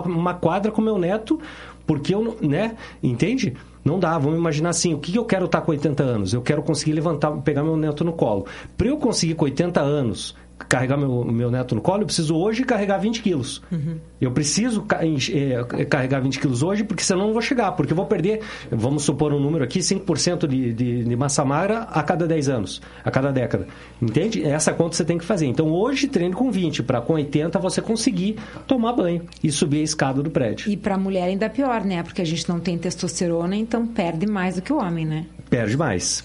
uma quadra com meu neto, porque eu, né? Entende? Não dá, vamos imaginar assim, o que eu quero estar com 80 anos? Eu quero conseguir levantar, pegar meu neto no colo. Para eu conseguir com 80 anos carregar meu neto no colo, eu preciso hoje carregar 20 quilos. Eu preciso carregar 20 quilos hoje, porque senão eu não vou chegar, porque eu vou perder, vamos supor um número aqui, 5% de massa magra a cada 10 anos, a cada década. Entende? Essa conta você tem que fazer. Então, hoje, treine com 20, para com 80 você conseguir tomar banho e subir a escada do prédio. E para a mulher ainda pior, né? Porque a gente não tem testosterona, então perde mais do que o homem, né? Perde mais.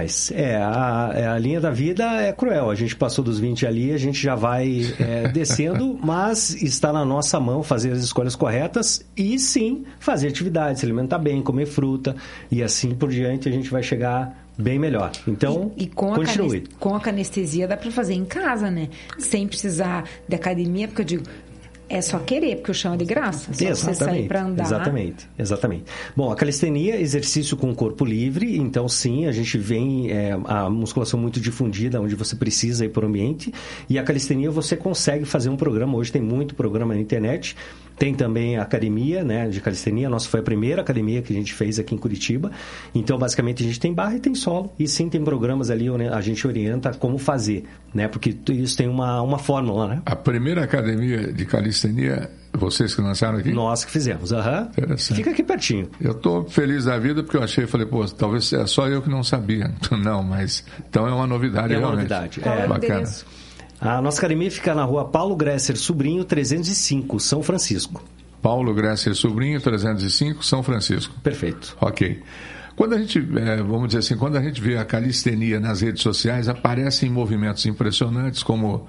A linha da vida é cruel. A gente passou dos 20 ali, a gente já vai descendo, mas está na nossa mão fazer as escolhas corretas e sim fazer atividade, se alimentar bem, comer fruta e assim por diante a gente vai chegar bem melhor. Então, continue. Com a canestesia dá para fazer em casa, né? Sem precisar de academia, porque eu digo... É só querer, porque o chão é de graça. Só você sair para andar. Exatamente. Bom, a calistenia é exercício com o corpo livre, então sim, a gente vem a musculação muito difundida, onde você precisa ir para o ambiente, e a calistenia você consegue fazer um programa, hoje tem muito programa na internet, tem também a academia, né, de calistenia, a nossa foi a primeira academia que a gente fez aqui em Curitiba, então basicamente a gente tem barra e tem solo, e sim tem programas ali onde a gente orienta como fazer, né, porque isso tem uma fórmula, né? A primeira academia de calistenia, vocês que lançaram aqui? Nós que fizemos, Fica aqui pertinho. Eu estou feliz da vida porque eu falei, pô, talvez seja só eu que não sabia. Não, mas então é uma novidade realmente. Bacana. A nossa academia fica na rua Paulo Gresser Sobrinho, 305, São Francisco. Paulo Gresser Sobrinho, 305, São Francisco. Perfeito. Ok. Quando a gente, vamos dizer assim, quando a gente vê a calistenia nas redes sociais, aparecem movimentos impressionantes como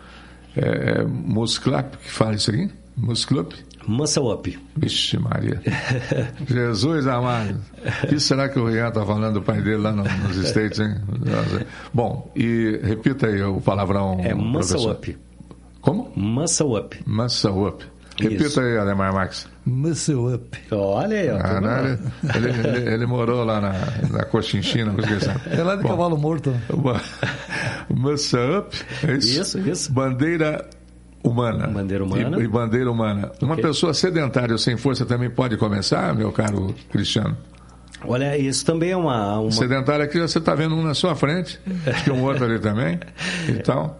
Muscle Up, que fala isso aqui? Muscle Up? Muscle Up. Vixe Maria. Jesus amado. O que será que o Rian está falando do pai dele lá nos States, hein? Bom, e repita aí o palavrão, Muscle professor. Up. Como? Muscle Up. Muscle Up. Repita isso. Aí, Ademar Max. Muscle Up. Olha aí, ó. Ele morou lá na Cochinchina. É lá de Cavalo Morto. Muscle Up. É isso? Isso. Bandeira humana. E bandeira humana. Okay. Uma pessoa sedentária ou sem força também pode começar, meu caro Cristiano? Olha, isso também é uma... Sedentário aqui, você está vendo um na sua frente, acho que um outro ali também. Então...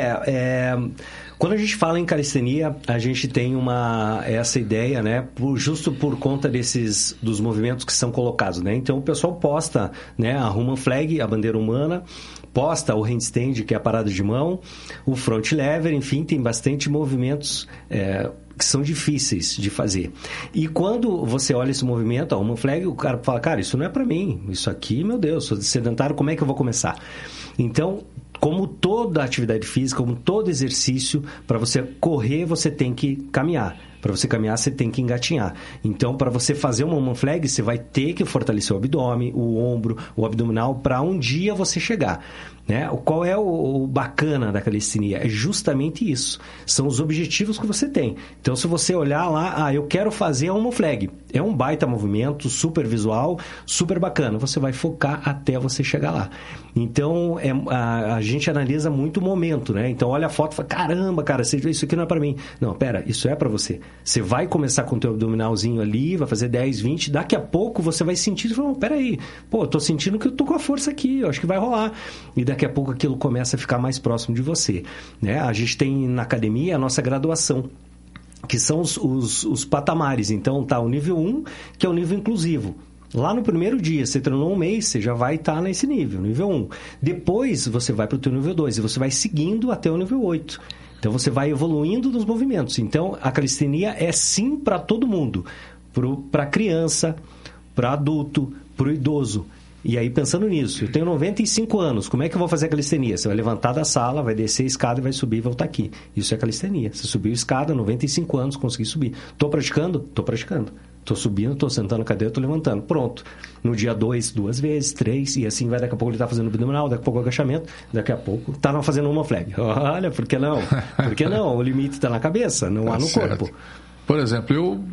Quando a gente fala em calistenia, a gente tem essa ideia, né, justo por conta dos movimentos que são colocados, né? Então o pessoal posta, né, a Human Flag, a bandeira humana, posta o handstand, que é a parada de mão, o front lever, enfim, tem bastante movimentos que são difíceis de fazer. E quando você olha esse movimento, a Human Flag, o cara fala, cara, isso não é para mim, isso aqui, meu Deus, sou sedentário, como é que eu vou começar? Então, como toda atividade física, como todo exercício, para você correr, você tem que caminhar. Para você caminhar, você tem que engatinhar. Então, para você fazer uma Human Flag, você vai ter que fortalecer o abdômen, o ombro, o abdominal, para um dia você chegar. Né? Qual é o bacana da calistenia? É justamente isso. São os objetivos que você tem. Então, se você olhar lá, eu quero fazer a Human Flag. É um baita movimento, super visual, super bacana. Você vai focar até você chegar lá. Então, a gente analisa muito o momento, né? Então, olha a foto e fala, caramba, cara, isso aqui não é para mim. Não, pera, isso é para você. Você vai começar com o teu abdominalzinho ali, vai fazer 10, 20, daqui a pouco você vai sentir e fala, peraí, eu tô sentindo que eu tô com a força aqui, eu acho que vai rolar. E daqui a pouco aquilo começa a ficar mais próximo de você, né? A gente tem na academia a nossa graduação, que são os patamares. Então, tá o nível 1, que é o nível inclusivo. Lá no primeiro dia, você treinou um mês, você já vai estar nesse nível 1. Depois, você vai para o teu nível 2 e você vai seguindo até o nível 8. Então, você vai evoluindo nos movimentos. Então, a calistenia é sim para todo mundo. Para criança, para adulto, para o idoso. E aí, pensando nisso, eu tenho 95 anos, como é que eu vou fazer a calistenia? Você vai levantar da sala, vai descer a escada e vai subir e voltar aqui. Isso é calistenia. Você subiu a escada, 95 anos, consegui subir. Estou praticando? Estou praticando. Estou subindo, estou sentando na cadeira, estou levantando. Pronto. No dia 2, 2 vezes, 3, e assim vai. Daqui a pouco ele está fazendo abdominal, daqui a pouco agachamento, daqui a pouco está fazendo uma flag. Olha, por que não? Por que não? O limite está na cabeça, não há no corpo. Por exemplo, eu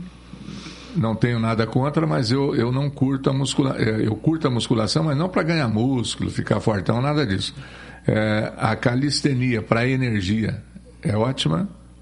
não tenho nada contra, mas eu não curto a musculação. Eu curto a musculação, mas não para ganhar músculo, ficar fortão, nada disso. A calistenia para energia é ótima?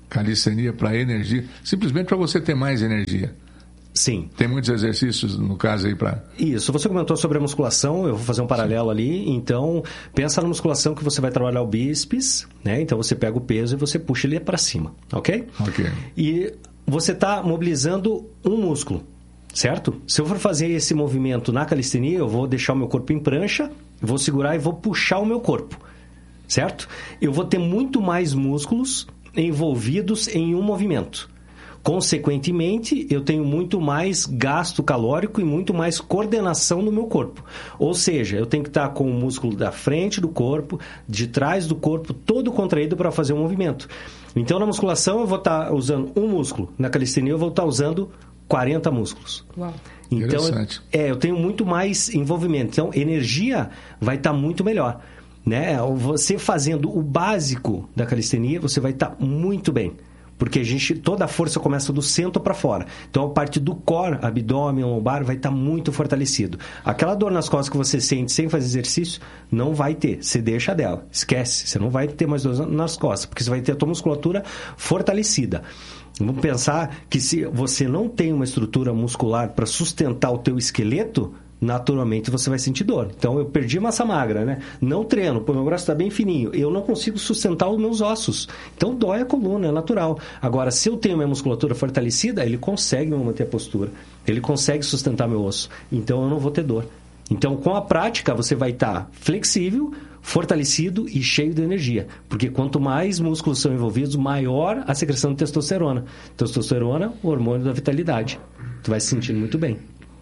calistenia para energia, simplesmente para você ter mais energia. Sim. Tem muitos exercícios, no caso, aí para... Isso, você comentou sobre a musculação, eu vou fazer um paralelo ali. Então, pensa na musculação que você vai trabalhar o bíceps, né? Então, você pega o peso e você puxa ele para cima, ok? Ok. E você está mobilizando um músculo, certo? Se eu for fazer esse movimento na calistenia, eu vou deixar o meu corpo em prancha, vou segurar e vou puxar o meu corpo, certo? Eu vou ter muito mais músculos envolvidos em um movimento. Consequentemente, eu tenho muito mais gasto calórico e muito mais coordenação no meu corpo. Ou seja, eu tenho que estar com o músculo da frente do corpo, de trás do corpo, todo contraído para fazer um movimento. Então, na musculação, eu vou estar usando um músculo. Na calistenia, eu vou estar usando 40 músculos. Uau. Então, eu tenho muito mais envolvimento. Então, energia vai estar muito melhor, né? Você fazendo o básico da calistenia, você vai estar muito bem. Porque toda a força começa do centro para fora. Então, a parte do core, abdômen, lombar, vai estar muito fortalecido. Aquela dor nas costas que você sente sem fazer exercício, não vai ter. Você deixa dela. Esquece. Você não vai ter mais dor nas costas, porque você vai ter a tua musculatura fortalecida. Vamos pensar que se você não tem uma estrutura muscular para sustentar o teu esqueleto, naturalmente você vai sentir dor. Então, eu perdi massa magra, né? Não treino, meu braço está bem fininho, eu não consigo sustentar os meus ossos. Então, dói a coluna, é natural. Agora, se eu tenho minha musculatura fortalecida, ele consegue manter a postura, ele consegue sustentar meu osso. Então, eu não vou ter dor. Então, com a prática, você vai estar flexível, fortalecido e cheio de energia. Porque quanto mais músculos são envolvidos, maior a secreção de testosterona. Testosterona, o hormônio da vitalidade. Tu vai se sentindo muito bem.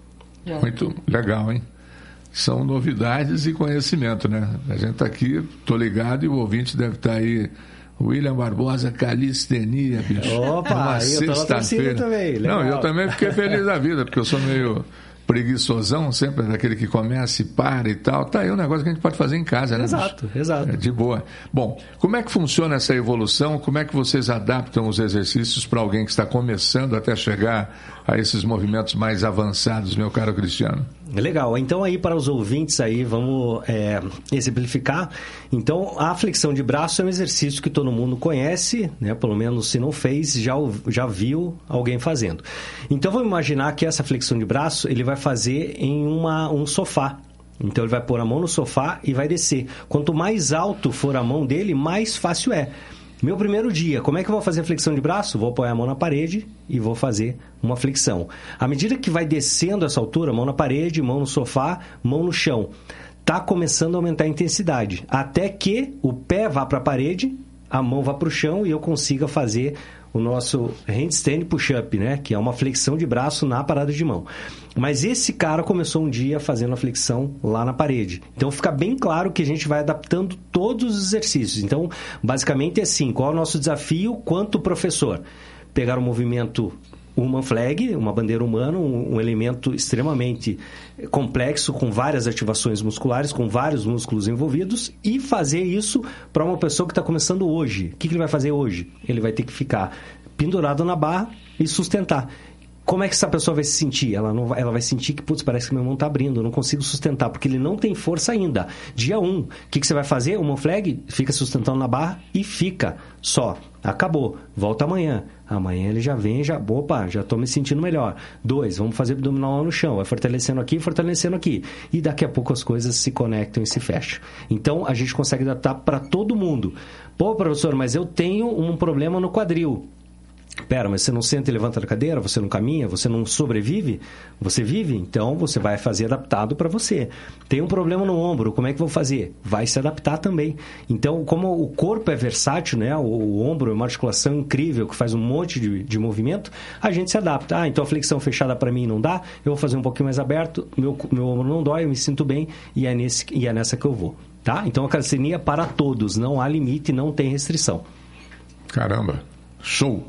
Muito legal, hein? São novidades e conhecimento, né? A gente está aqui, tô ligado, e o ouvinte deve estar aí. William Barbosa, calistenia, bicho. Opa, eu tô na torcida também. Legal. Não, eu também fiquei feliz da vida, porque eu sou meio preguiçosão, sempre daquele que começa e para e tal. Tá aí um negócio que a gente pode fazer em casa, né? Exato, bicho? Exato. É de boa. Bom, como é que funciona essa evolução? Como é que vocês adaptam os exercícios para alguém que está começando até chegar a esses movimentos mais avançados, meu caro Cristiano? Legal. Então, aí para os ouvintes aí, vamos exemplificar. Então, a flexão de braço é um exercício que todo mundo conhece, né? Pelo menos se não fez, já viu alguém fazendo. Então, vamos imaginar que essa flexão de braço ele vai fazer em um sofá. Então, ele vai pôr a mão no sofá e vai descer. Quanto mais alto for a mão dele, mais fácil é. Meu primeiro dia, como é que eu vou fazer a flexão de braço? Vou apoiar a mão na parede e vou fazer uma flexão. À medida que vai descendo essa altura, mão na parede, mão no sofá, mão no chão, está começando a aumentar a intensidade. Até que o pé vá para a parede, a mão vá para o chão e eu consiga fazer o nosso handstand push-up, né? Que é uma flexão de braço na parada de mão. Mas esse cara começou um dia fazendo a flexão lá na parede. Então, fica bem claro que a gente vai adaptando todos os exercícios. Então, basicamente é assim, qual é o nosso desafio quanto professor? Pegar o movimento Human Flag, uma bandeira humana, um elemento extremamente complexo, com várias ativações musculares, com vários músculos envolvidos, e fazer isso para uma pessoa que está começando hoje. O que ele vai fazer hoje? Ele vai ter que ficar pendurado na barra e sustentar. Como é que essa pessoa vai se sentir? Ela vai sentir que, putz, parece que meu mão está abrindo, eu não consigo sustentar, porque ele não tem força ainda. Dia 1, o que você vai fazer? Human Flag, fica sustentando na barra e fica só. Acabou. Volta amanhã. Amanhã ele já vem, já estou me sentindo melhor. 2, vamos fazer abdominal lá no chão. Vai fortalecendo aqui. E daqui a pouco as coisas se conectam e se fecham. Então, a gente consegue adaptar para todo mundo. Pô, professor, mas eu tenho um problema no quadril. Pera, mas você não senta e levanta da cadeira? Você não caminha? Você não sobrevive? Você vive? Então, você vai fazer adaptado para você. Tem um problema no ombro, como é que eu vou fazer? Vai se adaptar também. Então, como o corpo é versátil, né? O ombro é uma articulação incrível que faz um monte de movimento, a gente se adapta. Ah, então a flexão fechada para mim não dá, eu vou fazer um pouquinho mais aberto, meu ombro não dói, eu me sinto bem e é nessa que eu vou. Tá? Então, a calistenia é para todos, não há limite, não tem restrição. Caramba! Show!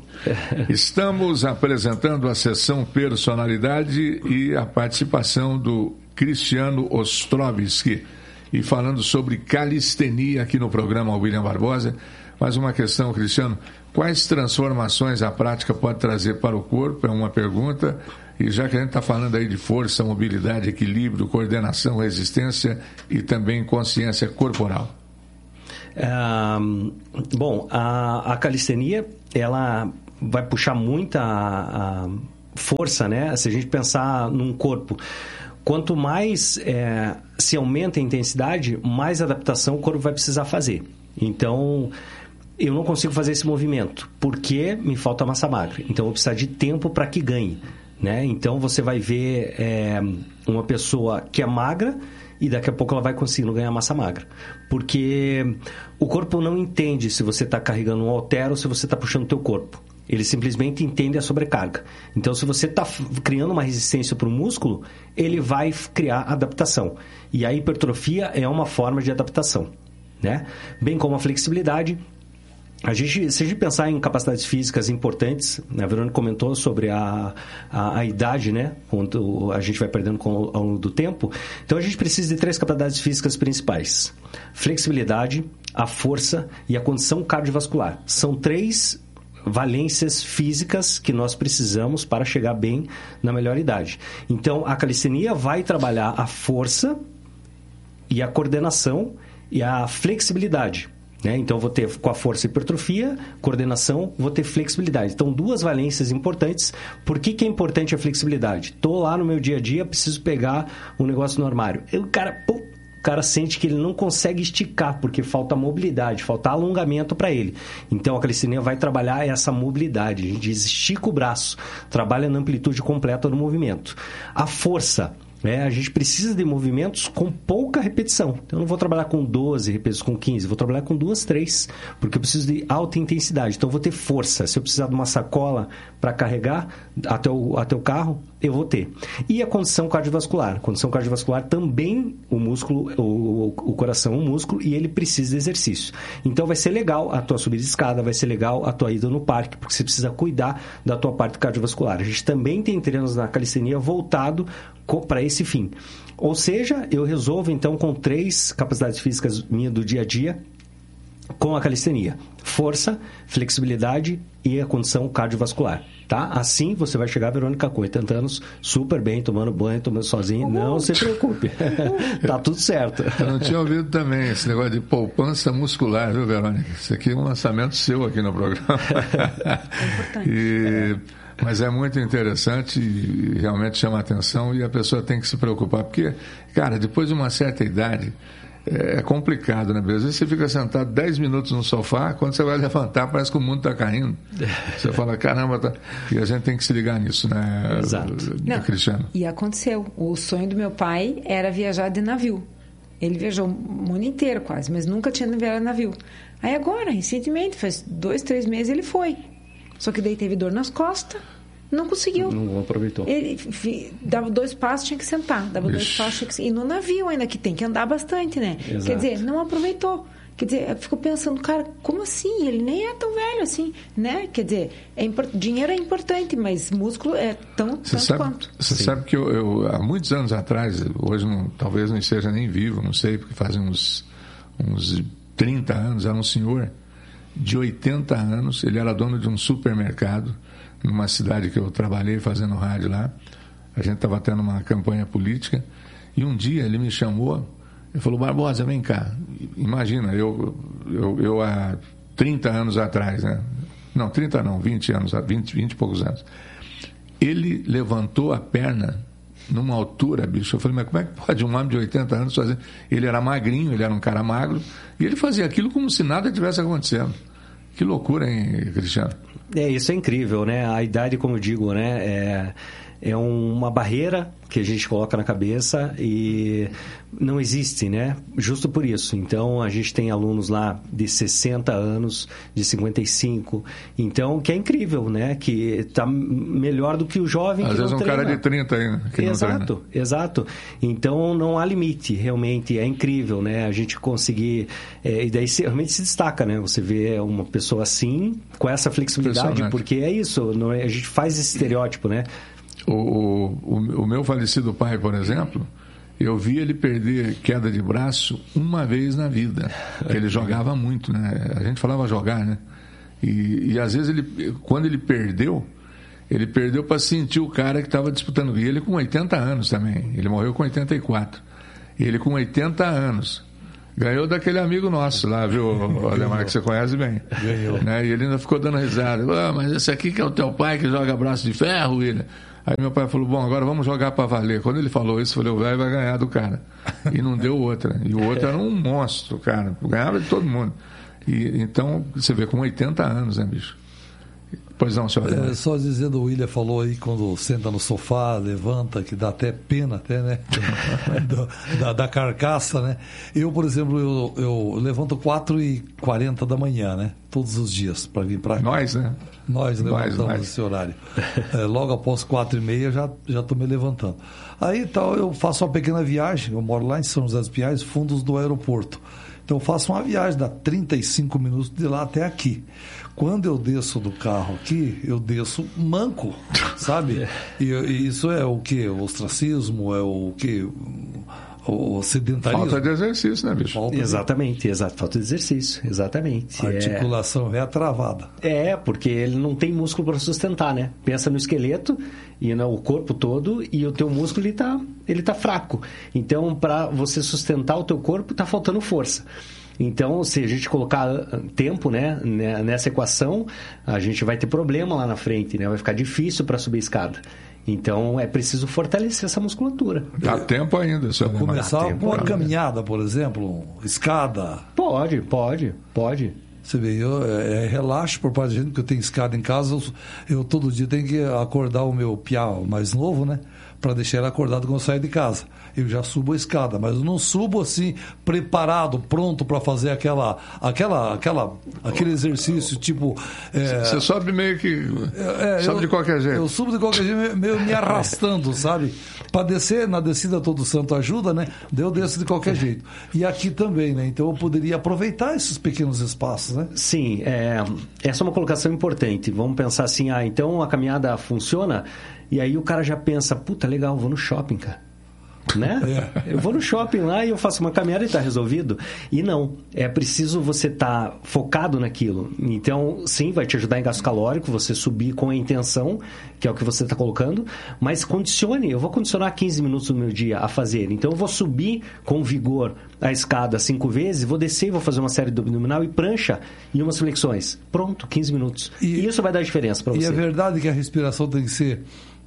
Estamos apresentando a sessão Personalidade e a participação do Cristiano Ostrovski e falando sobre calistenia aqui no programa William Barbosa. Mais uma questão, Cristiano, quais transformações a prática pode trazer para o corpo? É uma pergunta. E já que a gente está falando aí de força, mobilidade, equilíbrio, coordenação, resistência e também consciência corporal. Bom, a calistenia ela vai puxar muita a força, né? Se a gente pensar num corpo, quanto mais se aumenta a intensidade, mais adaptação o corpo vai precisar fazer. Então, eu não consigo fazer esse movimento, porque me falta massa magra. Então, eu vou precisar de tempo para que ganhe, né? Então, você vai ver uma pessoa que é magra e daqui a pouco ela vai conseguindo ganhar massa magra. Porque o corpo não entende se você está carregando um halter ou se você está puxando o teu corpo. Ele simplesmente entende a sobrecarga. Então, se você está criando uma resistência para o músculo, ele vai criar adaptação. E a hipertrofia é uma forma de adaptação, né? Bem como a flexibilidade. Se a gente pensar em capacidades físicas importantes, a Verônica comentou sobre a idade, né? Quando a gente vai perdendo ao longo do tempo. Então, a gente precisa de 3 capacidades físicas principais. Flexibilidade, a força e a condição cardiovascular. São 3 valências físicas que nós precisamos para chegar bem na melhor idade. Então, a calistenia vai trabalhar a força e a coordenação e a flexibilidade, né? Então, vou ter com a força hipertrofia, coordenação, vou ter flexibilidade. Então, 2 valências importantes. Por que é importante a flexibilidade? Estou lá no meu dia a dia, preciso pegar um negócio no armário. O cara sente que ele não consegue esticar, porque falta mobilidade, falta alongamento para ele. Então, a calistenia vai trabalhar essa mobilidade. A gente estica o braço, trabalha na amplitude completa do movimento. A força, a gente precisa de movimentos com pouca repetição. Então, eu não vou trabalhar com 12 repetições, com 15, vou trabalhar com 2, 3, porque eu preciso de alta intensidade. Então, eu vou ter força. Se eu precisar de uma sacola para carregar até o carro, eu vou ter. E a condição cardiovascular. A condição cardiovascular também, o músculo, o coração é um músculo e ele precisa de exercício. Então, vai ser legal a tua subida de escada, vai ser legal a tua ida no parque, porque você precisa cuidar da tua parte cardiovascular. A gente também tem treinos na calistenia voltado para esse fim. Ou seja, eu resolvo então com 3 capacidades físicas minhas do dia a dia com a calistenia: força, flexibilidade e a condição cardiovascular, tá? Assim você vai chegar, Verônica, com 80 anos, super bem, tomando banho, tomando sozinho. Não se preocupe. Tá tudo certo. Eu não tinha ouvido também esse negócio de poupança muscular, viu, Verônica? Isso aqui é um lançamento seu aqui no programa. É importante. Mas é muito interessante e realmente chama a atenção, e a pessoa tem que se preocupar, porque, cara, depois de uma certa idade, é complicado, né? Às vezes você fica sentado 10 minutos no sofá, quando você vai levantar parece que o mundo está caindo. Você fala, caramba, tá... E a gente tem que se ligar nisso, né? Exato. Cristiano. E aconteceu. O sonho do meu pai era viajar de navio. Ele viajou o mundo inteiro quase, mas nunca tinha viajado de navio. Aí agora, recentemente, faz 2, 3 meses, ele foi. Só que daí teve dor nas costas, não conseguiu. Não aproveitou. Ele dava 2 passos, tinha que sentar. Dava 2 passos, tinha que... E no navio ainda, que tem que andar bastante, né? Exato. Quer dizer, não aproveitou. Quer dizer, eu fico pensando, cara, como assim? Ele nem é tão velho assim, né? Quer dizer, dinheiro é importante, mas músculo é tanto quanto. Você sabe que eu, há muitos anos atrás, hoje talvez não esteja nem vivo, não sei, porque fazem uns 30 anos, era um senhor de 80 anos, ele era dono de um supermercado numa cidade que eu trabalhei fazendo rádio lá. A gente estava tendo uma campanha política e um dia ele me chamou e falou: Barbosa, vem cá. Imagina, eu há 30 anos atrás, né? Não, 30 não, 20 anos, 20 e poucos anos. Ele levantou a perna numa altura, bicho. Eu falei, mas como é que pode um homem de 80 anos fazer? Ele era magrinho, ele era um cara magro, e ele fazia aquilo como se nada tivesse acontecendo. Que loucura, hein, Cristiano? Isso é incrível, né? A idade, como eu digo, né? É uma barreira que a gente coloca na cabeça e não existe, né? Justo por isso. Então, a gente tem alunos lá de 60 anos, de 55. Então, que é incrível, né? Que está melhor do que o jovem às que vezes não treina. Cara de 30 ainda, que exato, não treina. Exato. Então, não há limite, realmente. É incrível, né? A gente conseguir... e daí realmente se destaca, né? Você vê uma pessoa assim, com essa flexibilidade, porque é isso. Não é, a gente faz esse estereótipo, né? O meu falecido pai, por exemplo, eu vi ele perder queda de braço uma vez na vida. Ele jogava muito, né? A gente falava jogar, né? E às vezes, quando ele perdeu para sentir o cara que estava disputando. E ele com 80 anos também. Ele morreu com 84. E ele com 80 anos Ganhou daquele amigo nosso lá, viu, Ademar, que você conhece bem. Ganhou. Né? E ele ainda ficou dando risada. Mas esse aqui que é o teu pai que joga braço de ferro, William. Aí meu pai falou, bom, agora vamos jogar para valer. Quando ele falou isso, eu falei, o velho vai ganhar do cara. E não deu outra. E o outro era um monstro, cara. Ganhava de todo mundo. E, então, você vê, com 80 anos, né, bicho? Pois não, senhor. Só dizendo, o William falou aí, quando senta no sofá, levanta, que dá até pena, até, né? da carcaça, né? Eu, por exemplo, eu levanto 4h40 da manhã, né? Todos os dias, para vir para cá. Nós, né? Nós levantamos esse horário. Logo após 4h30, já estou me levantando. Aí, tal, eu faço uma pequena viagem, eu moro lá em São José dos Pinhais, fundos do aeroporto. Então eu faço uma viagem, dá 35 minutos de lá até aqui. Quando eu desço do carro aqui, eu desço manco, sabe? E isso é o quê? O ostracismo? É o quê? O sedentarismo? Falta de exercício, né, bicho? Exatamente, falta de exercício, exatamente. A articulação é travada. Porque ele não tem músculo para sustentar, né? Pensa no esqueleto e no corpo todo, e o teu músculo ele tá fraco. Então, para você sustentar o teu corpo, tá faltando força. Então, se a gente colocar tempo, né, nessa equação, a gente vai ter problema lá na frente, né? Vai ficar difícil para subir a escada. Então, é preciso fortalecer essa musculatura. Dá tempo ainda, senhor. Começar com uma caminhada, por exemplo, escada. Pode. Você vê, relaxo por parte da gente, porque eu tenho escada em casa, eu todo dia tenho que acordar o meu piá mais novo, né? Para deixar ele acordado quando eu saio de casa. Eu já subo a escada, mas eu não subo assim, preparado, pronto para fazer aquele exercício, tipo... Você sobe meio que... sobe de qualquer jeito. Eu subo de qualquer jeito, meio me arrastando, sabe? Para descer, na descida todo santo ajuda, né? Eu desço de qualquer jeito. E aqui também, né? Então eu poderia aproveitar esses pequenos espaços, né? Sim, essa é uma colocação importante. Vamos pensar assim, então a caminhada funciona, e aí o cara já pensa, puta, legal, vou no shopping, cara. Né? Eu vou no shopping lá e eu faço uma caminhada e está resolvido. E não, é preciso você estar focado naquilo. Então, sim, vai te ajudar em gasto calórico, você subir com a intenção, que é o que você está colocando, mas condicione. Eu vou condicionar 15 minutos do meu dia a fazer. Então, eu vou subir com vigor a escada 5 vezes, vou descer e vou fazer uma série de abdominal e prancha e umas flexões. Pronto, 15 minutos. E isso vai dar diferença para você. E é verdade que a respiração tem que ser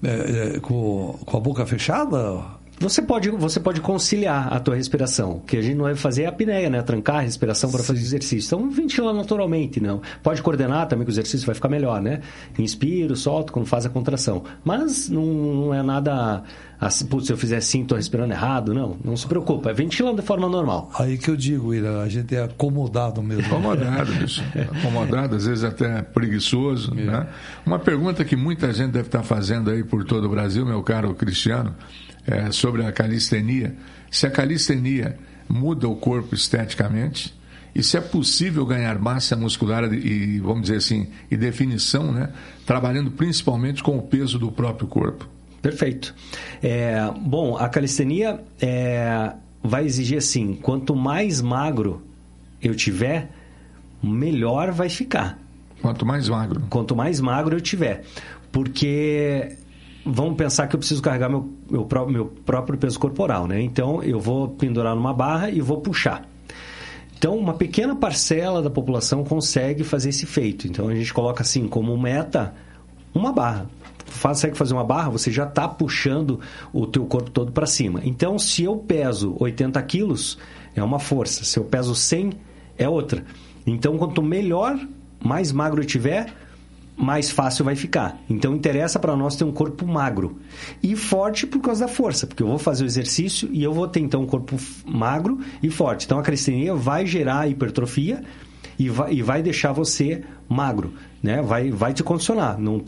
com a boca fechada? Você pode conciliar a tua respiração. O que a gente não vai fazer é a apneia, né? Trancar a respiração para fazer exercício. Então, ventila naturalmente, não. Pode coordenar também que o exercício vai ficar melhor, né? Inspiro, solto, quando faz a contração. Mas não é nada assim, putz, se eu fizer assim, estou respirando errado. Não se preocupa. É ventilar de forma normal. Aí que eu digo, Ira, a gente é acomodado mesmo. Acomodado, bicho. Acomodado, às vezes até preguiçoso, né? Uma pergunta que muita gente deve estar fazendo aí por todo o Brasil, meu caro Cristiano, sobre a calistenia, se a calistenia muda o corpo esteticamente e se é possível ganhar massa muscular e, vamos dizer assim, e definição, né, trabalhando principalmente com o peso do próprio corpo. Perfeito. Bom, a calistenia vai exigir assim, quanto mais magro eu tiver, melhor vai ficar. Quanto mais magro? Quanto mais magro eu tiver. Porque... vamos pensar que eu preciso carregar meu próprio peso corporal, né? Então, eu vou pendurar numa barra e vou puxar. Então, uma pequena parcela da população consegue fazer esse feito. Então, a gente coloca assim, como meta, uma barra. Consegue fazer uma barra, você já está puxando o teu corpo todo para cima. Então, se eu peso 80 quilos, é uma força. Se eu peso 100, é outra. Então, quanto melhor, mais magro eu tiver, mais fácil vai ficar. Então, interessa para nós ter um corpo magro. E forte por causa da força, porque eu vou fazer o exercício e eu vou ter, então, um corpo magro e forte. Então, a calistenia vai gerar hipertrofia e vai deixar você magro, né? Vai te condicionar, não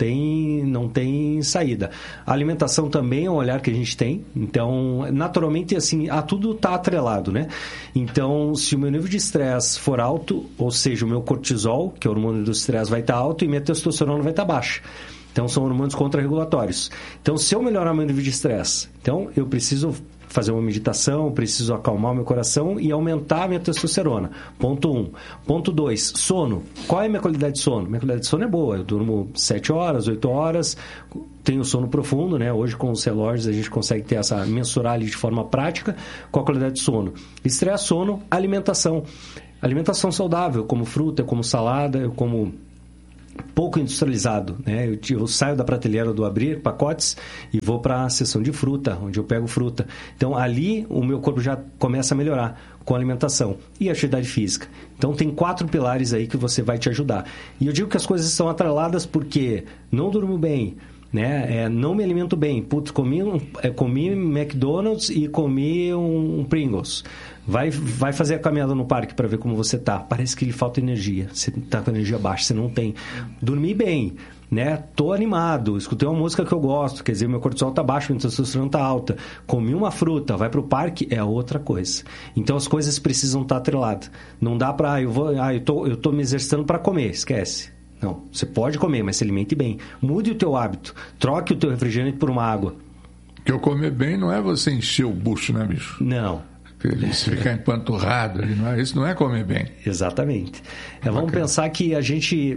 tem saída. A alimentação também é um olhar que a gente tem, então, naturalmente, assim, tudo está atrelado, né? Então, se o meu nível de estresse for alto, ou seja, o meu cortisol, que é o hormônio do estresse, vai estar alto e minha testosterona vai estar baixa. Então, são hormônios contrarregulatórios. Então, se eu melhorar meu nível de estresse, então, eu preciso fazer uma meditação, preciso acalmar o meu coração e aumentar a minha testosterona. Ponto 1. Ponto 2, sono. Qual é a minha qualidade de sono? Minha qualidade de sono é boa. Eu durmo 7 horas, 8 horas, tenho sono profundo, né? Hoje com os relógios a gente consegue ter mensurar ali de forma prática qual a qualidade de sono. Estresse, sono, alimentação. Alimentação saudável, como fruta, como salada, eu como pouco industrializado, né? Eu saio da prateleira do abrir pacotes e vou para a seção de fruta, onde eu pego fruta. Então, ali o meu corpo já começa a melhorar com a alimentação e a atividade física. Então, tem 4 pilares aí que você vai te ajudar. E eu digo que as coisas estão atreladas porque não durmo bem, né? Não me alimento bem. Putz, comi McDonald's e comi um Pringles. Vai fazer a caminhada no parque para ver como você tá. Parece que lhe falta energia. Você tá com energia baixa, você não tem. Dormi bem, né? Tô animado, escutei uma música que eu gosto, quer dizer, meu cortisol tá baixo, minha testosterona tá alta. Comi uma fruta, vai pro parque, é outra coisa. Então as coisas precisam estar atreladas. Não dá para eu tô me exercitando para comer, esquece. Não, você pode comer, mas se alimente bem. Mude o teu hábito, troque o teu refrigerante por uma água. Que eu comer bem não é você encher o bucho, né, bicho? Não. Se ficar empanturrado, isso não é comer bem. Exatamente. Vamos pensar que a gente,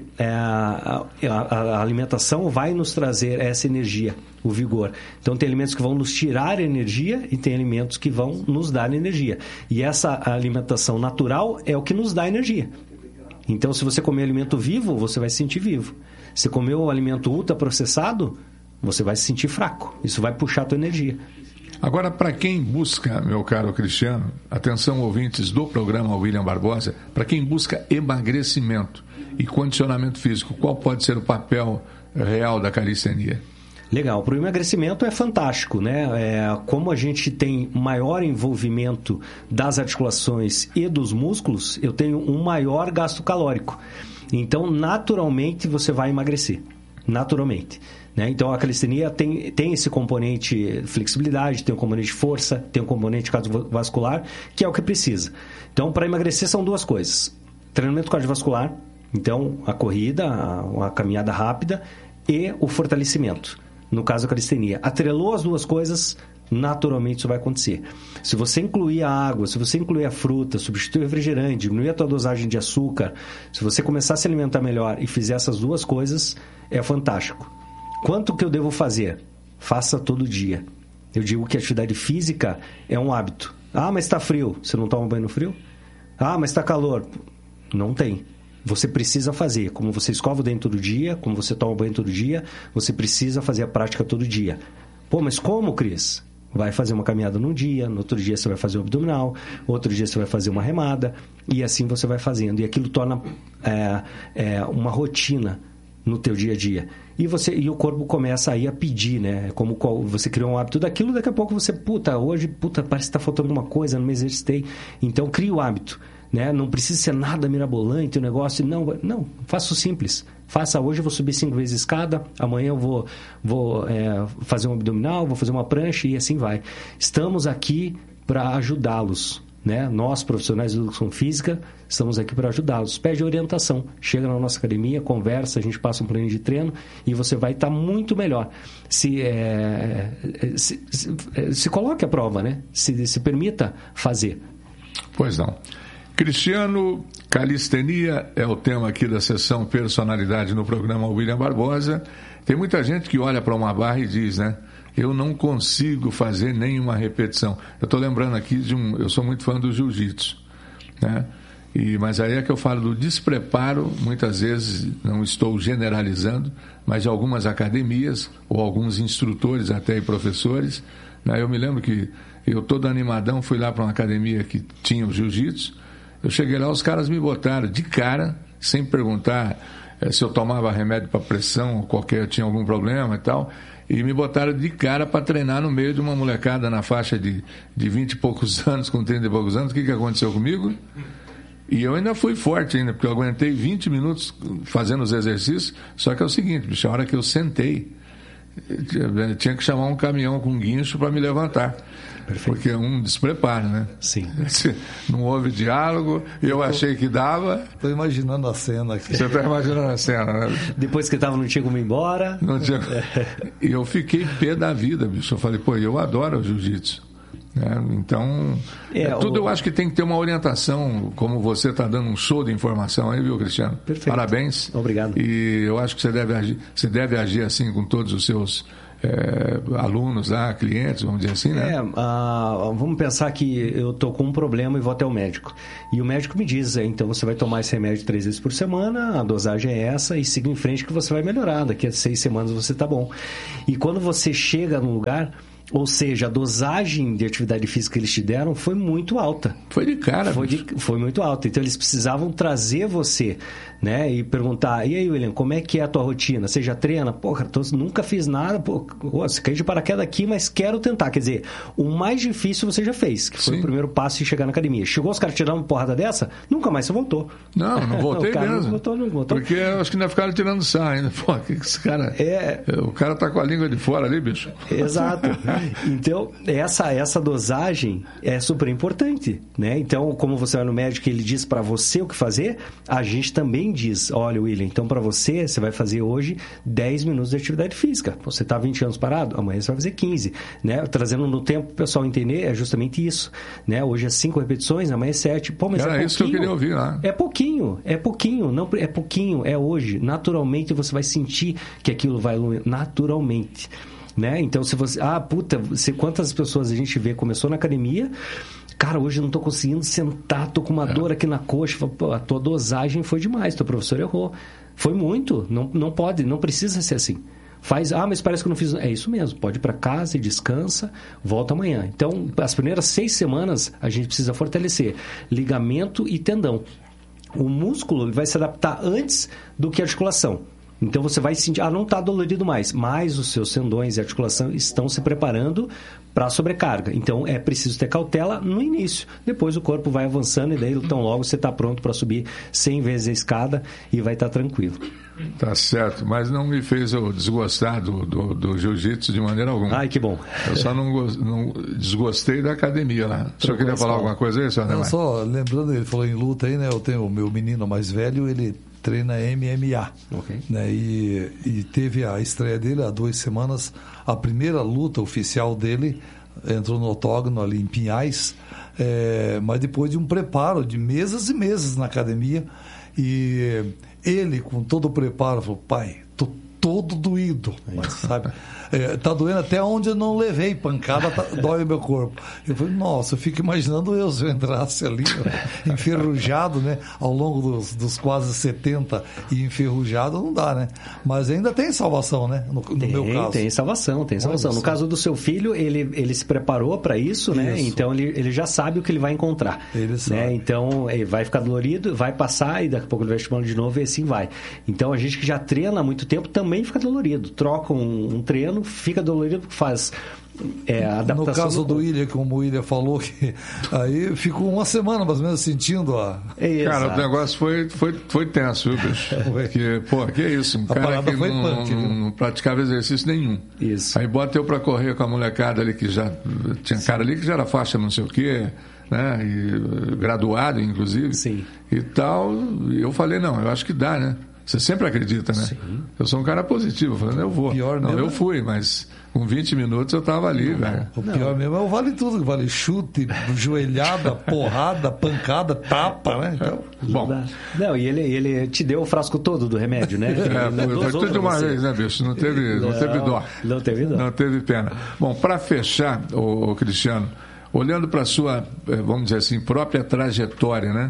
a alimentação vai nos trazer essa energia, o vigor. Então, tem alimentos que vão nos tirar energia e tem alimentos que vão nos dar energia. E essa alimentação natural é o que nos dá energia. Então, se você comer alimento vivo, você vai se sentir vivo. Se comer um alimento ultraprocessado, você vai se sentir fraco. Isso vai puxar a tua energia. Agora, para quem busca, meu caro Cristiano, atenção ouvintes do programa William Barbosa, para quem busca emagrecimento e condicionamento físico, qual pode ser o papel real da calistenia? Legal, para o emagrecimento é fantástico, né? Como a gente tem maior envolvimento das articulações e dos músculos, eu tenho um maior gasto calórico. Então, naturalmente, você vai emagrecer. Naturalmente. Né? Então, a calistenia tem esse componente flexibilidade, tem um componente força, tem um componente cardiovascular, que é o que precisa. Então, para emagrecer são 2 coisas. Treinamento cardiovascular, então a corrida, a caminhada rápida e o fortalecimento. No caso, a calistenia. Atrelou as 2 coisas, naturalmente isso vai acontecer. Se você incluir a água, se você incluir a fruta, substituir o refrigerante, diminuir a tua dosagem de açúcar, se você começar a se alimentar melhor e fizer essas 2 coisas, é fantástico. Quanto que eu devo fazer? Faça todo dia. Eu digo que a atividade física é um hábito. Ah, mas está frio. Você não toma banho no frio? Ah, mas está calor. Não tem. Você precisa fazer. Como você escova o dente todo dia, como você toma banho todo dia, você precisa fazer a prática todo dia. Pô, mas como, Cris? Vai fazer uma caminhada num dia, no outro dia você vai fazer um abdominal, outro dia você vai fazer uma remada, e assim você vai fazendo. E aquilo torna uma rotina no teu dia a dia. E o corpo começa aí a pedir, né? Como você criou um hábito daquilo, daqui a pouco você, hoje parece que está faltando alguma coisa, não me exercitei. Então, cria o hábito, né? Não precisa ser nada mirabolante o negócio. Não, faça o simples. Faça hoje, eu vou subir 5 vezes a escada, amanhã eu vou fazer um abdominal, vou fazer uma prancha e assim vai. Estamos aqui para ajudá-los. Né? Nós, profissionais de educação física, estamos aqui para ajudá-los. Pede orientação. Chega na nossa academia, conversa, a gente passa um plano de treino e você vai estar muito melhor. Se coloque à prova, né? Se permita fazer. Pois não. Cristiano, calistenia é o tema aqui da sessão Personalidade no programa William Barbosa. Tem muita gente que olha para uma barra e diz, né? Eu não consigo fazer nenhuma repetição. Eu estou lembrando aqui eu sou muito fã do jiu-jitsu, né? Mas aí é que eu falo do despreparo, muitas vezes, não estou generalizando, mas de algumas academias, ou alguns instrutores até e professores, né? Eu me lembro que eu todo animadão fui lá para uma academia que tinha o jiu-jitsu, eu cheguei lá, os caras me botaram de cara, sem perguntar se eu tomava remédio para pressão, ou eu tinha algum problema e tal, e me botaram de cara para treinar no meio de uma molecada na faixa de 20 e poucos anos, com 30 e poucos anos. O que aconteceu comigo? E eu ainda fui forte ainda, porque eu aguentei 20 minutos fazendo os exercícios, só que é o seguinte, bicho, a hora que eu sentei, tinha que chamar um caminhão com guincho para me levantar. Perfeito. Porque é um despreparo, né? Sim. Não houve diálogo, eu achei que dava. Estou imaginando a cena aqui. Você está imaginando a cena, né? Depois que não tinha como ir embora. Não tinha. E eu fiquei pé da vida, bicho. Eu falei, eu adoro o jiu-jitsu. Então, tudo eu acho que tem que ter uma orientação, como você está dando um show de informação aí, viu, Cristiano? Perfeito. Parabéns. Obrigado. E eu acho que você deve agir assim com todos os seus alunos, clientes, vamos dizer assim, né? Vamos pensar que eu estou com um problema e vou até o médico. E o médico me diz, então você vai tomar esse remédio 3 vezes por semana, a dosagem é essa, e siga em frente que você vai melhorar. Daqui a 6 semanas você está bom. E quando você chega num lugar... Ou seja, a dosagem de atividade física que eles te deram foi muito alta. Foi de cara. Foi muito alta. Então, eles precisavam trazer você, né? E perguntar, e aí, William, como é que é a tua rotina? Você já treina? Pô, cara, nunca fiz nada. Pô, você caiu de paraquedas aqui, mas quero tentar. Quer dizer, o mais difícil você já fez, que foi o primeiro passo de chegar na academia. Chegou os caras tirando uma porrada dessa, nunca mais você voltou. Não voltei mesmo. Não voltou. Porque eu acho que ainda ficaram tirando sarro ainda. Pô, que esse cara... O cara tá com a língua de fora ali, bicho. Exato. Então, essa dosagem é super importante, né? Então, como você vai no médico e ele diz para você o que fazer, a gente também diz, olha, William, então para você vai fazer hoje 10 minutos de atividade física. Você está 20 anos parado, amanhã você vai fazer 15, né? Trazendo no tempo para o pessoal entender, é justamente isso, né? Hoje é 5 repetições, amanhã é 7. Pô, mas era isso que eu queria ouvir lá. É pouquinho, não é pouquinho, é hoje. Naturalmente você vai sentir que aquilo vai naturalmente. Né? Então, se você... quantas pessoas a gente vê, começou na academia, cara, hoje eu não estou conseguindo sentar, estou com uma dor aqui na coxa, pô, a tua dosagem foi demais, teu professor errou. Foi muito, não pode, não precisa ser assim. Mas parece que eu não fiz... É isso mesmo, pode ir para casa e descansa, volta amanhã. Então, as primeiras 6 semanas, a gente precisa fortalecer ligamento e tendão. O músculo ele vai se adaptar antes do que a articulação. Então, você vai sentir, não está dolorido mais, mas os seus tendões e articulação estão se preparando para a sobrecarga. Então, é preciso ter cautela no início. Depois, o corpo vai avançando e daí, então, logo você está pronto para subir 100 vezes a escada e vai estar tranquilo. Tá certo, mas não me fez eu desgostar do jiu-jitsu de maneira alguma. Ai, que bom. Eu só não desgostei da academia lá. O senhor queria falar alguma coisa aí, senhor? Não, só lembrando, ele falou em luta aí, né? Eu tenho o meu menino mais velho, ele treina MMA, né? E teve a estreia dele há 2 semanas, a primeira luta oficial dele, entrou no octógono ali em Pinhais, mas depois de um preparo de meses e meses na academia, e ele com todo o preparo falou, pai, tô todo doído, mas, sabe? Tá doendo até onde eu não levei pancada, dói o meu corpo. Eu falei, nossa, eu fico imaginando se eu entrasse ali enferrujado, né? Ao longo dos quase 70 e enferrujado, não dá, né? Mas ainda tem salvação, né? No meu caso. Tem salvação. No caso do seu filho, ele se preparou para isso, né? Então ele já sabe o que ele vai encontrar. Ele sabe. Né? Então ele vai ficar dolorido, vai passar e daqui a pouco ele vai estimulando de novo e assim vai. Então a gente que já treina há muito tempo também fica dolorido. Troca um treino, fica dolorido porque faz adaptação. No caso do William, como o William falou, que aí ficou 1 semana mais ou menos sentindo a... Cara, o negócio foi tenso, viu, bicho? Porque, que é isso? Um cara que não praticava exercício nenhum. Isso. Aí bota eu pra correr com a molecada ali que já... Tinha cara ali que já era faixa não sei o quê, né? E, graduado, inclusive. Sim. E tal. E eu falei, não, eu acho que dá, né? Você sempre acredita, né? Sim. Eu sou um cara positivo, falando, eu vou. Eu fui, mas com 20 minutos eu tava ali, velho. O pior mesmo é o vale tudo, vale chute, joelhada, porrada, pancada, tapa, né? Então, bom. Não, e ele te deu o frasco todo do remédio, né? Foi tudo de uma vez, né, bicho? Não teve dó. Não teve dó. Não teve pena. Bom, para fechar, o Cristiano, olhando para a sua, vamos dizer assim, própria trajetória, né?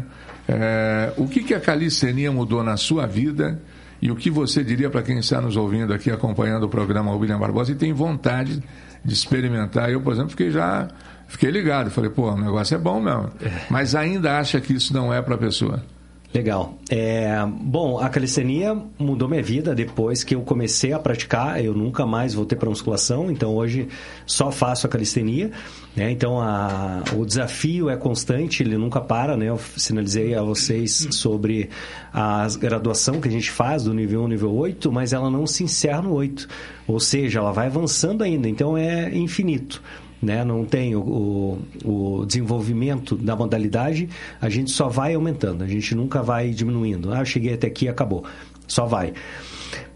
O que a calistenia mudou na sua vida e o que você diria para quem está nos ouvindo aqui, acompanhando o programa William Barbosa e tem vontade de experimentar? Eu, por exemplo, fiquei ligado, falei, o negócio é bom mesmo, mas ainda acha que isso não é para a pessoa? Legal. Bom, a calistenia mudou minha vida depois que eu comecei a praticar. Eu nunca mais voltei para musculação, então hoje só faço a calistenia, né? Então o desafio é constante, ele nunca para, né? Eu sinalizei a vocês sobre a graduação que a gente faz do nível 1 nível 8, mas ela não se encerra no 8, ou seja, ela vai avançando ainda, então é infinito. Né? Não tem o desenvolvimento da modalidade, a gente só vai aumentando, a gente nunca vai diminuindo. Eu cheguei até aqui e acabou, só vai.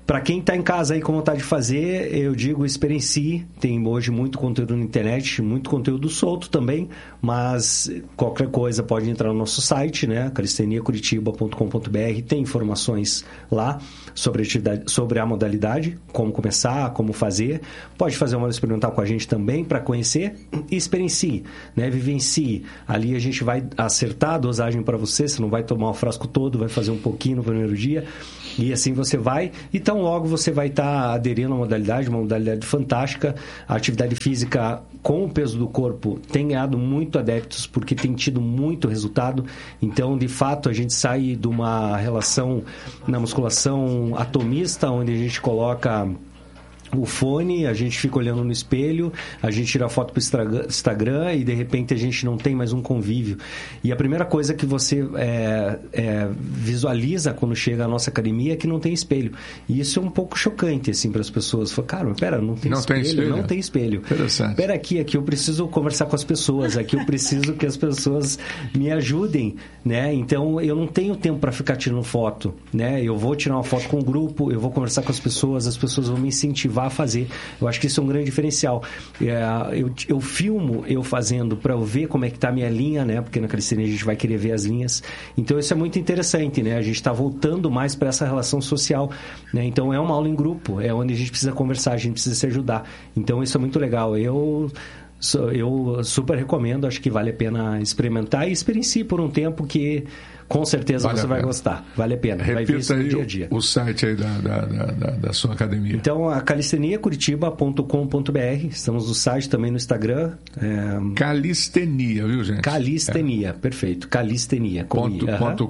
Para quem está em casa aí com vontade de fazer, eu digo, experiencie. Tem hoje muito conteúdo na internet, muito conteúdo solto também, mas qualquer coisa pode entrar no nosso site, né? calisteniacuritiba.com.br, tem informações lá sobre a modalidade, como começar, como fazer. Pode fazer uma aula experimental com a gente também para conhecer e experiencie, né? Vivencie. Ali a gente vai acertar a dosagem para você não vai tomar o frasco todo, vai fazer um pouquinho no primeiro dia, e assim você vai. Então logo você vai estar aderindo à modalidade, uma modalidade fantástica. A atividade física com o peso do corpo tem ganhado muito adeptos, porque tem tido muito resultado. Então, de fato, a gente sai de uma relação na musculação atomista, onde a gente coloca o fone, a gente fica olhando no espelho, a gente tira foto para o Instagram e de repente a gente não tem mais um convívio. E a primeira coisa que você visualiza quando chega à nossa academia é que não tem espelho. E isso é um pouco chocante assim, para as pessoas. Fala, cara, pera, não tem espelho? Não tem espelho. Interessante. Pera aqui eu preciso conversar com as pessoas, aqui eu preciso que as pessoas me ajudem, né? Então eu não tenho tempo para ficar tirando foto, né? Eu vou tirar uma foto com o grupo, eu vou conversar com as pessoas vão me incentivar a fazer. Eu acho que isso é um grande diferencial. Eu filmo eu fazendo para eu ver como é que está a minha linha, né? Porque na calistenia a gente vai querer ver as linhas. Então isso é muito interessante, né? A gente está voltando mais para essa relação social, né? Então é uma aula em grupo, é onde a gente precisa conversar, a gente precisa se ajudar. Então isso é muito legal. Eu super recomendo, acho que vale a pena experimentar e experiencie por um tempo que com certeza você vai gostar. Vale a pena. Repita vai ver isso no aí dia a dia. O site aí da sua academia. Então, a calisteniacuritiba.com.br. Estamos no site, também no Instagram. Calistenia, viu, gente? Calistenia, perfeito. Calistenia. .com.br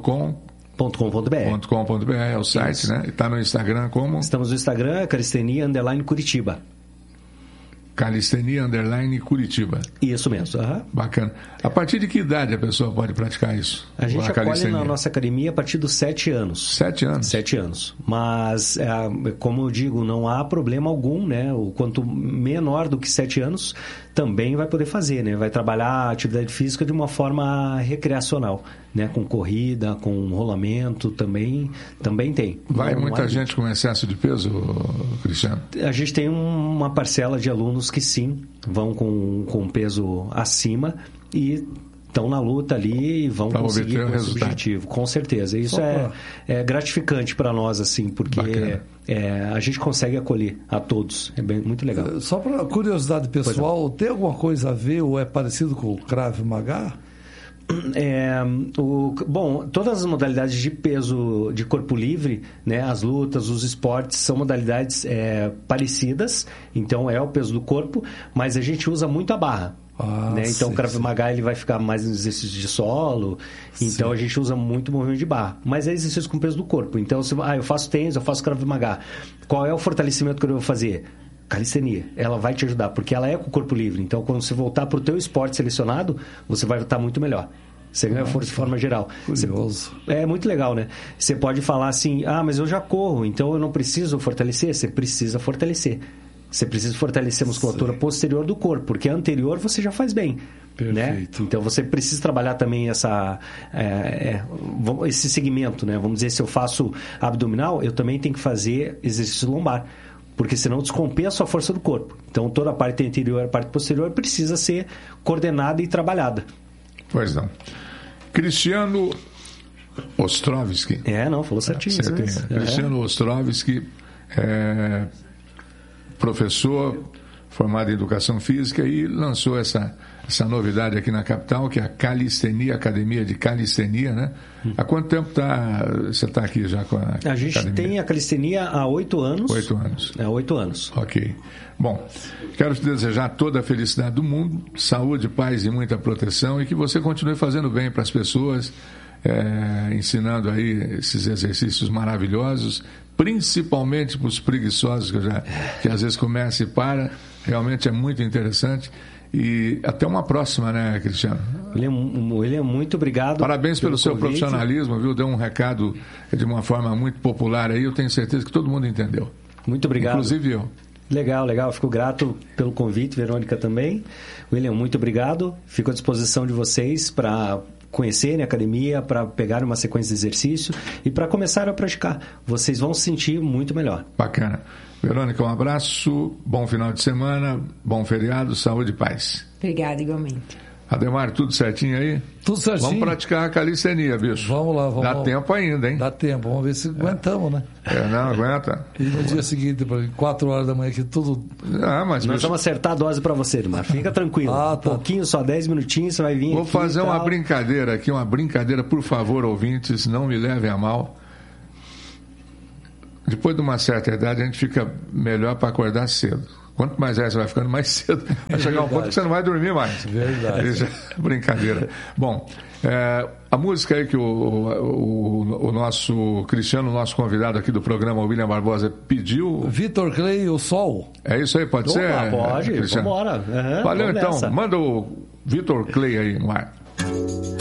é o site, isso, né? E está no Instagram como? Estamos no Instagram, Calistenia_Curitiba. Calistenia_Curitiba. Isso mesmo. Bacana. A partir de que idade a pessoa pode praticar isso? A gente acolhe na nossa academia a partir dos 7 anos. 7 anos? 7 anos. Mas, como eu digo, não há problema algum, né? O quanto menor do que 7 anos também vai poder fazer, né? Vai trabalhar a atividade física de uma forma recreacional, né? Com corrida, com rolamento, também tem. Vai muita gente com excesso de peso, Cristiano? A gente tem uma parcela de alunos que sim, vão com peso acima e estão na luta ali e vão conseguir o objetivo, com certeza. Isso é gratificante para nós, assim, porque a gente consegue acolher a todos. É muito legal. Só para curiosidade pessoal, tem alguma coisa a ver ou é parecido com o Krav Maga? Bom, todas as modalidades de peso de corpo livre, né, as lutas, os esportes, são modalidades parecidas, então é o peso do corpo, mas a gente usa muito a barra. Né? Então o Krav Maga ele vai ficar mais no exercício de solo, então a gente usa muito movimento de barra, mas é exercício com peso do corpo. Então eu faço tênis, eu faço Krav Maga, qual é o fortalecimento que eu vou fazer? Calistenia, ela vai te ajudar, porque ela é com o corpo livre. Então, quando você voltar para o teu esporte selecionado, você vai estar muito melhor. Você ganha força de forma geral. Curioso. É muito legal, né? Você pode falar assim, mas eu já corro, então eu não preciso fortalecer. Você precisa fortalecer. Você precisa fortalecer a musculatura posterior do corpo, porque a anterior você já faz bem. Perfeito. Né? Então, você precisa trabalhar também esse segmento, né? Vamos dizer, se eu faço abdominal, eu também tenho que fazer exercício lombar, porque senão descompensa a força do corpo. Então, toda a parte anterior e a parte posterior precisa ser coordenada e trabalhada. Pois não. Cristiano Ostrovsky. Falou certinho. Cristiano Ostrovsky é professor formado em Educação Física e lançou essa novidade aqui na capital, que é a Calistenia, Academia de Calistenia, né? Há quanto tempo você está aqui já com a academia? A gente tem a Calistenia há 8 anos. 8 anos. 8 anos. Ok. Bom, quero te desejar toda a felicidade do mundo, saúde, paz e muita proteção, e que você continue fazendo bem para as pessoas, ensinando aí esses exercícios maravilhosos, principalmente para os preguiçosos, que às vezes começa e para. Realmente é muito interessante. E até uma próxima, né, Cristiano? William, muito obrigado. Parabéns pelo seu profissionalismo, viu? Deu um recado de uma forma muito popular aí, eu tenho certeza que todo mundo entendeu. Muito obrigado. Inclusive eu. Legal. Fico grato pelo convite, Verônica também. William, muito obrigado. Fico à disposição de vocês para conhecerem a academia, para pegarem uma sequência de exercício e para começar a praticar. Vocês vão se sentir muito melhor. Bacana. Verônica, um abraço, bom final de semana, bom feriado, saúde e paz. Obrigada, igualmente. Ademar, tudo certinho aí? Tudo certinho. Vamos praticar a calistenia, bicho. Vamos lá, vamos. Dá tempo ainda, hein? Dá tempo, vamos ver se aguentamos, né? Não aguenta. E no dia seguinte, 4 horas da manhã, aqui tudo... Mas nós vamos acertar a dose para você, Edmar. Fica tranquilo. Tá. Um pouquinho, só 10 minutinhos, você vai vir Vou aqui fazer uma brincadeira aqui, por favor, ouvintes, não me levem a mal. Depois de uma certa idade, a gente fica melhor para acordar cedo. Quanto mais velho você vai ficando, mais cedo vai chegar um ponto que você não vai dormir mais. Verdade. Brincadeira. Bom, a música aí que o nosso Cristiano, nosso convidado aqui do programa, o William Barbosa, pediu... Vitor Clay, O Sol. É isso aí, pode ser? Pode, Cristiano? vambora. Valeu, vamos então. nessa. Manda o Vitor Clay aí no ar.